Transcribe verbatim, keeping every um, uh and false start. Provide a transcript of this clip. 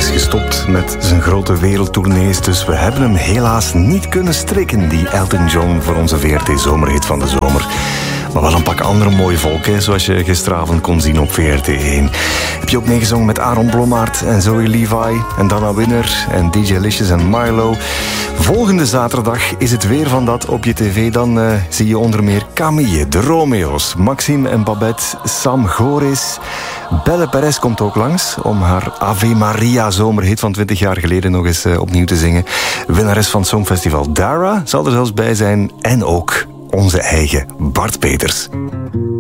is gestopt met zijn grote wereldtournees, dus we hebben hem helaas niet kunnen strikken, die Elton John, voor onze V R T-zomerhit van de zomer. Maar wel een pak andere mooie volk, hè, zoals je gisteravond kon zien op V R T één. Heb je ook meegezongen met Aaron Blommaert en Zoe Levi en Dana Winner en D J Licious en Milo. Volgende zaterdag is het weer van dat op je tv. Dan uh, zie je onder meer Camille, de Romeo's, Maxime en Babette, Sam Goris. Belle Perez komt ook langs om haar Ave Maria zomerhit van twintig jaar geleden nog eens uh, opnieuw te zingen. Winnares van het Songfestival Dara zal er zelfs bij zijn en ook onze eigen Bart Peters.